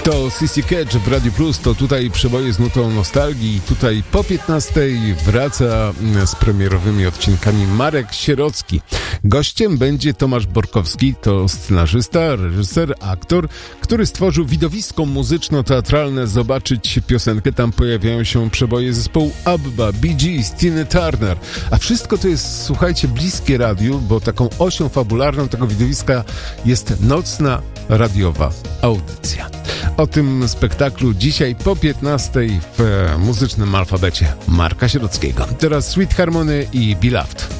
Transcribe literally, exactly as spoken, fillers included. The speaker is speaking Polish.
To C C Catch w Radio Plus, to tutaj przeboje z nutą nostalgii. Tutaj po piętnastej wraca z premierowymi odcinkami Marek Sierocki. Gościem będzie Tomasz Borkowski, to scenarzysta, reżyser, aktor, który stworzył widowisko muzyczno-teatralne Zobaczyć piosenkę. Tam pojawiają się przeboje zespołu ABBA, Bee Gees, Tina Turner. A wszystko to jest, słuchajcie, bliskie radiu, bo taką osią fabularną tego widowiska jest nocna radiowa audycja. O tym spektaklu dzisiaj po piętnastej w muzycznym alfabecie Marka Sierockiego. Teraz Sweet Harmony i Beloved.